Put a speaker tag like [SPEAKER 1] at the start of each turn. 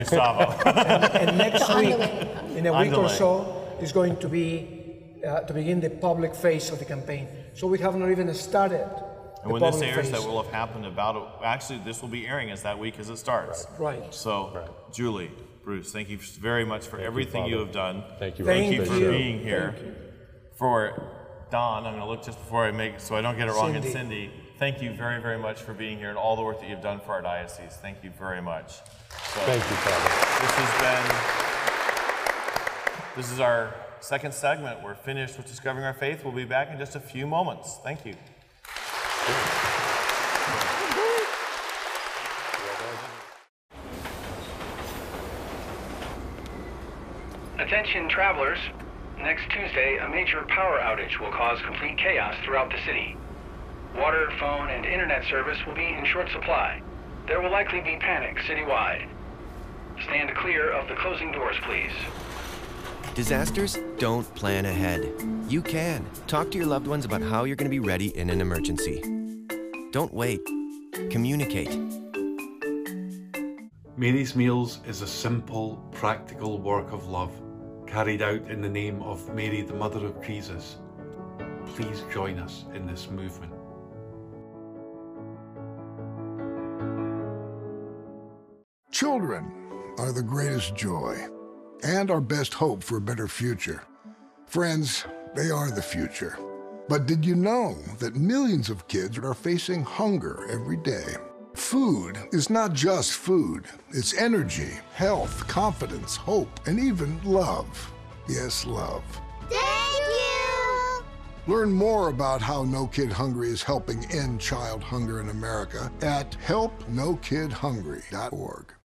[SPEAKER 1] Gustavo.
[SPEAKER 2] And next week, in a week or
[SPEAKER 1] Underlay.
[SPEAKER 2] so, is going to be to begin the public phase of the campaign. So we have not even started.
[SPEAKER 1] And when this airs, that will have happened actually, this will be airing as that week as it starts.
[SPEAKER 2] Right.
[SPEAKER 1] So, Julie, Bruce, thank you very much for everything you have done.
[SPEAKER 3] Thank you.
[SPEAKER 1] Thank you for being here. For Don, I'm going to look just before I make, so I don't get it wrong, and Cindy, thank you very, very much for being here and all the work that you've done for our diocese. Thank you very much. So,
[SPEAKER 3] Thank you, Father.
[SPEAKER 1] This is our second segment. We're finished with Discovering Our Faith. We'll be back in just a few moments. Thank you.
[SPEAKER 4] Attention travelers. Next Tuesday, a major power outage will cause complete chaos throughout the city. Water, phone, and internet service will be in short supply. There will likely be panic citywide. Stand clear of the closing doors, please.
[SPEAKER 5] Disasters don't plan ahead. You can. Talk to your loved ones about how you're going to be ready in an emergency. Don't wait. Communicate.
[SPEAKER 6] Mary's Meals is a simple, practical work of love carried out in the name of Mary, the Mother of Jesus. Please join us in this movement.
[SPEAKER 7] Children are the greatest joy and our best hope for a better future. Friends, they are the future. But did you know that millions of kids are facing hunger every day? Food is not just food. It's energy, health, confidence, hope, and even love. Yes, love.
[SPEAKER 8] Thank you!
[SPEAKER 7] Learn more about how No Kid Hungry is helping end child hunger in America at helpnokidhungry.org.